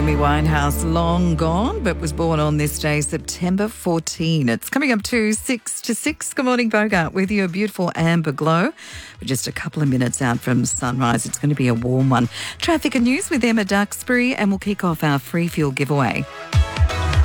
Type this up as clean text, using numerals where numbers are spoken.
Amy Winehouse, long gone, but was born on this day, September 14. It's coming up to 6 to 6. Good morning, Bogart, with you, a beautiful amber glow. We're just a couple of minutes out from sunrise. It's going to be a warm one. Traffic and news with Emma Duxbury, and we'll kick off our free fuel giveaway.